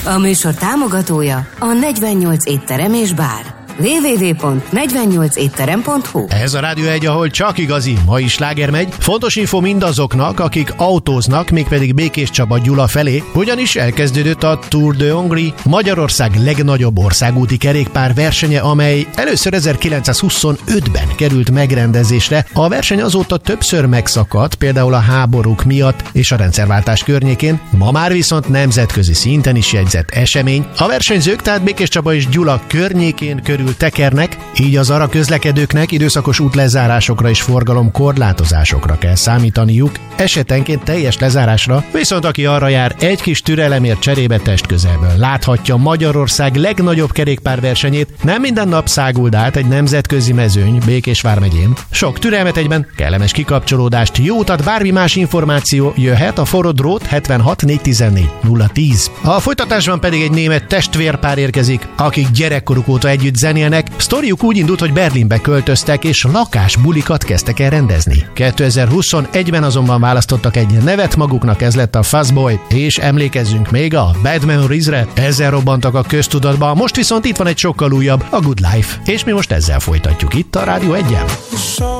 A műsor támogatója a 48 étterem és bár. www.48etterem.hu. Ez a Rádió 1, ahol csak igazi mai sláger megy. Fontos info mindazoknak, akik autóznak, mégpedig Békés Csaba Gyula felé, ugyanis elkezdődött a Tour de Hongrie, Magyarország legnagyobb országúti kerékpár versenye, amely először 1925-ben került megrendezésre. A verseny azóta többször megszakadt, például a háborúk miatt és a rendszerváltás környékén. Ma már viszont nemzetközi szinten is jegyzett esemény. A versenyzők tehát Békés Csaba és Gyula környékén körül tekernek, így az arra közlekedőknek időszakos útlezárásokra és forgalomkorlátozásokra kell számítaniuk, esetenként teljes lezárásra, viszont aki arra jár, egy kis türelemért cserébe testközelből láthatja Magyarország legnagyobb kerékpárversenyét. Nem minden nap száguld át egy nemzetközi mezőny Békés vármegyén. Sok türelmet egyben, kellemes kikapcsolódást, jó utat, bármi más információ jöhet a forró drót 76 414 010. A folytatásban pedig egy német testvérpár érkezik, akik gyerekkoruk óta együtt zenélnek. Sztoriuk úgy indult, hogy Berlinbe költöztek és lakásbulikat kezdtek el rendezni. 2021-ben azonban választottak egy nevet maguknak, ez lett a Fuzzboy, és emlékezzünk még a Bad Memories-re, ezzel robbantak a köztudatba, most viszont itt van egy sokkal újabb, a Good Life, és mi most ezzel folytatjuk itt a Rádió 1-en.